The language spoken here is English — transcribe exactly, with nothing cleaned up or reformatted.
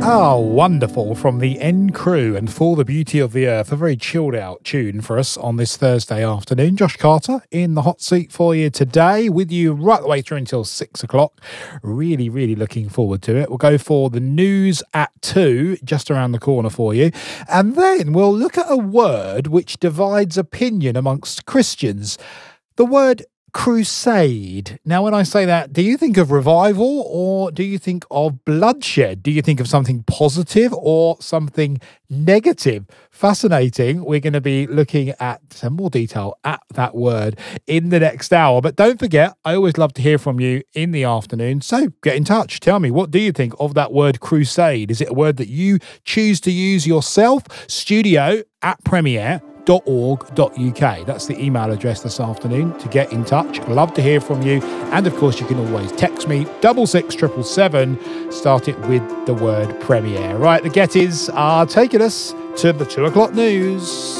Oh, wonderful from the End Crew and For the Beauty of the Earth. A very chilled out tune for us on this Thursday afternoon. Josh Carter in the hot seat for you today, with you right the way through until six o'clock. Really, really looking forward to it. We'll go for the news at two, just around the corner for you. And then we'll look at a word which divides opinion amongst Christians. The word crusade. Now, when I say that, do you think of revival or do you think of bloodshed? Do you think of something positive or something negative? Fascinating. We're going to be looking at some more detail at that word in the next hour. But don't forget, I always love to hear from you in the afternoon. So get in touch. Tell me, what do you think of that word crusade? Is it a word that you choose to use yourself? Studio at Premier. dot org dot U K. That's the email address this afternoon to get in touch. Love to hear from you. And of course, you can always text me, double six triple seven. Start it with the word premiere. Right, the Gettys are taking us to the two o'clock news.